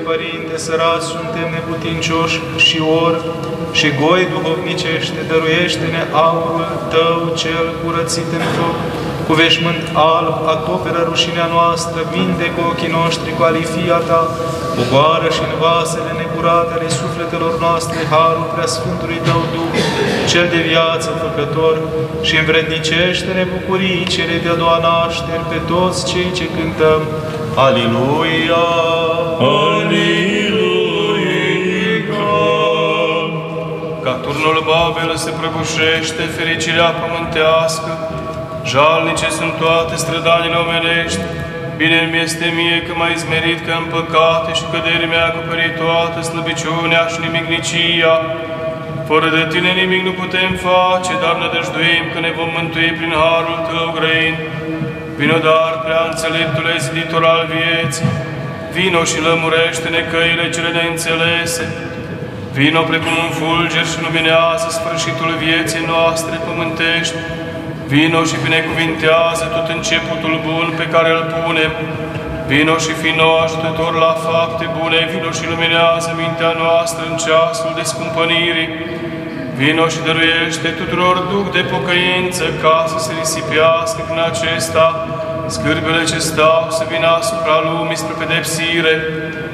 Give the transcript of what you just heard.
Părinte, sărați suntem neputincioși și ori, și goi duhovnicește, dăruiește-ne aurul Tău cel curățit în foc, cu veșmânt alb, acoperă rușinea noastră, vindecă ochii noștri cu alifia Ta, pogoară și în vasele necurate ale sufletelor noastre harul preasfântului Tău Duh, cel de viață făcător, și învrednicește-ne bucurii cele de-a doua nașteri pe toți cei ce cântăm. Aliluia! Aliluia! Ca turnul Babel se prăbușește fericirea pământească, jalnice sunt toate strădanile omenești, bine-mi este mie că m-ai smerit că în păcate și căderi mi-ai acoperit toată slăbiciunea și nimicnicia. Fără de Tine nimic nu putem face, dar nădăjduim că ne vom mântui prin harul Tău grăin. Vino dar, prea înțeleptule ziditor al vieții, vino și lămurește-ne căile cele neînțelese. Vino precum un fulger și luminează sfârșitul vieții noastre pământești. Vino și binecuvintează tot începutul bun pe care îl punem. Vino și fi nou ajutător la fapte bune, vino și luminează mintea noastră în ceasul descumpănirii. Vino și dăruiește tuturor duc de pocăință ca să se risipească prin acesta scârbele ce stau să vină asupra lumii spre pedepsire.